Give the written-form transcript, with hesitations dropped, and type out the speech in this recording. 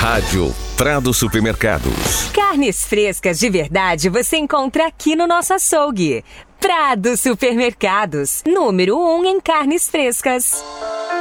Rádio Prado Supermercados. Carnes frescas de verdade você encontra aqui no nosso açougue. Prado Supermercados, número 1 em carnes frescas.